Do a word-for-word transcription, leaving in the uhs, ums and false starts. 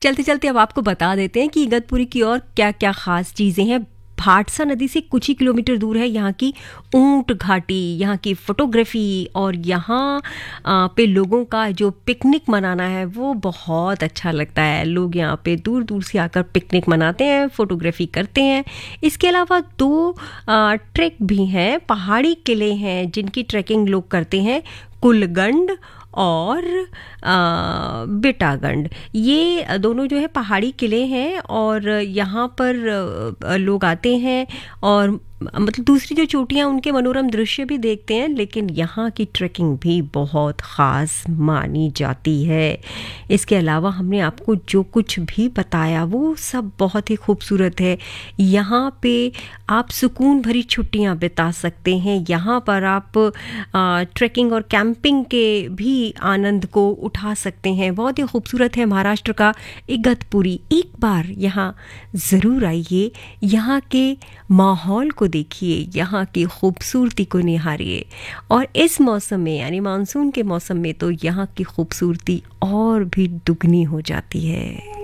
चलते चलते अब आपको बता देते हैं कि इगतपुरी की और क्या क्या खास चीज़ें हैं। भाटसा नदी से कुछ ही किलोमीटर दूर है यहाँ की ऊंट घाटी, यहाँ की फोटोग्राफी, और यहाँ आ, पे लोगों का जो पिकनिक मनाना है वो बहुत अच्छा लगता है। लोग यहाँ पे दूर दूर से आकर पिकनिक मनाते हैं, फोटोग्राफी करते हैं। इसके अलावा दो आ, ट्रैक भी हैं, पहाड़ी किले हैं जिनकी ट्रैकिंग लोग करते हैं, कुलगंड और बेटागंड। ये दोनों जो है पहाड़ी किले हैं और यहाँ पर लोग आते हैं और मतलब दूसरी जो चोटियाँ उनके मनोरम दृश्य भी देखते हैं, लेकिन यहाँ की ट्रैकिंग भी बहुत ख़ास मानी जाती है। इसके अलावा हमने आपको जो कुछ भी बताया वो सब बहुत ही खूबसूरत है। यहाँ पे आप सुकून भरी छुट्टियाँ बिता सकते हैं। यहाँ पर आप आ, ट्रैकिंग और कैंपिंग के भी आनंद को उठा सकते हैं। बहुत ही खूबसूरत है महाराष्ट्र का इगतपुरी। एक बार यहाँ ज़रूर आइए, यहाँ के माहौल को देखिए, यहाँ की खूबसूरती को निहारिए। और इस मौसम में यानी मानसून के मौसम में तो यहाँ की खूबसूरती और भी दुगनी हो जाती है।